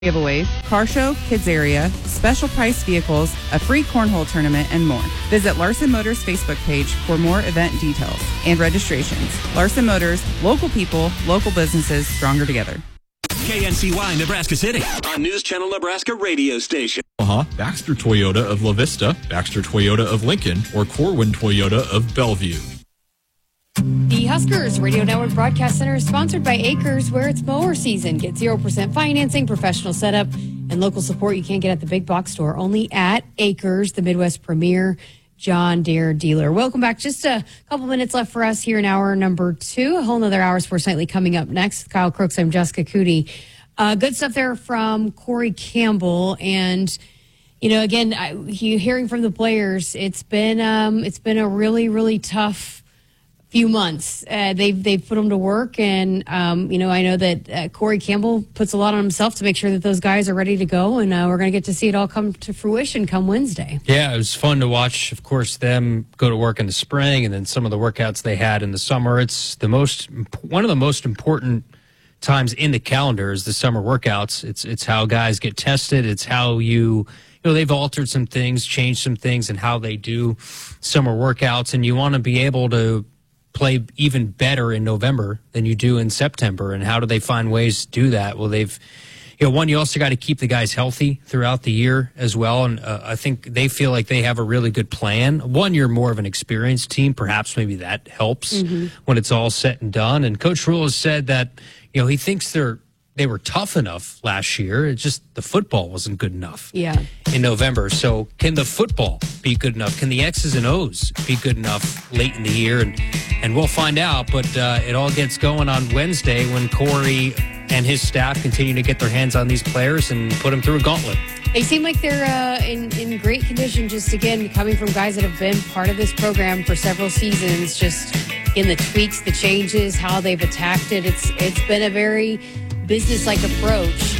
giveaways, car show, kids area, special price vehicles, a free cornhole tournament, and more. Visit Larson Motors Facebook page for more event details and registrations. Larson Motors, local people, local businesses, stronger together. KNCY Nebraska City on News Channel Nebraska radio station. Baxter Toyota of La Vista, Baxter Toyota of Lincoln, or Corwin Toyota of Bellevue. The Huskers Radio Network Broadcast Center is sponsored by Acres, where it's mower season. Get 0% financing, professional setup, and local support you can't get at the big box store. Only at Acres, the Midwest premier John Deere dealer. Welcome back. Just a couple minutes left for us here in hour number 2. A whole nother hour Sports Nightly coming up next. Kyle Crooks, I'm Jessica Cootie. Good stuff there from Corey Campbell. And, you know, again, hearing from the players, it's been a really, really tough few months. They've put them to work, and I know that Corey Campbell puts a lot on himself to make sure that those guys are ready to go, and we're going to get to see it all come to fruition come Wednesday. Yeah, it was fun to watch, of course, them go to work in the spring, and then some of the workouts they had in the summer. It's one of the most important times in the calendar is the summer workouts. It's how guys get tested. It's how they've altered some things, changed some things in how they do summer workouts, and you want to be able to play even better in November than you do in September. And how do they find ways to do that? Well, you also got to keep the guys healthy throughout the year as well. And I think they feel like they have a really good plan. One, you're more of an experienced team. Perhaps maybe that helps when it's all said and done. And Coach Rule has said that, he thinks they were tough enough last year. It's just the football wasn't good enough in November. So can the football be good enough? Can the X's and O's be good enough late in the year? And we'll find out. But it all gets going on Wednesday when Corey and his staff continue to get their hands on these players and put them through a gauntlet. They seem like they're in great condition, just, again, coming from guys that have been part of this program for several seasons, just in the tweaks, the changes, how they've attacked it. It's been a very business-like approach